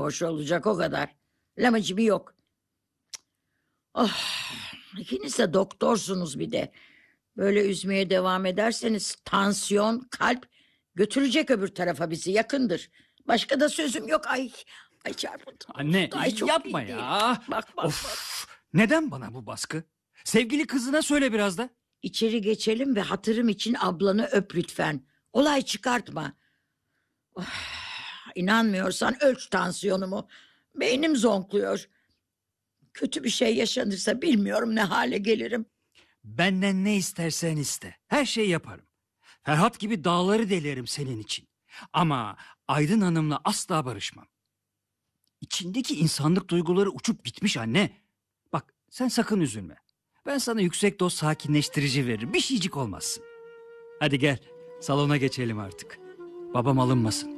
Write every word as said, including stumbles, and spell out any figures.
hoş olacak, o kadar. Lamacımı yok. Oh, ikiniz de doktorsunuz bir de. Böyle üzmeye devam ederseniz tansiyon, kalp götürecek öbür tarafa bizi, yakındır. Başka da sözüm yok. Ay, ay çarpıldım. Anne Ay, çok yapma iyi değil. ya. Bak bak Of, bak. neden bana bu baskı? Sevgili kızına söyle biraz da. İçeri geçelim ve hatırım için ablanı öp lütfen. Olay çıkartma. Oh, inanmıyorsan ölç tansiyonumu. Beynim zonkluyor. Kötü bir şey yaşanırsa bilmiyorum ne hale gelirim. Benden ne istersen iste. Her şeyi yaparım. Ferhat gibi dağları delerim senin için. Ama Aydın Hanım'la asla barışmam. İçindeki insanlık duyguları uçup bitmiş anne. Bak sen sakın üzülme. Ben sana yüksek doz sakinleştirici veririm. Bir şeycik olmazsın. Hadi gel salona geçelim artık. Babam alınmasın.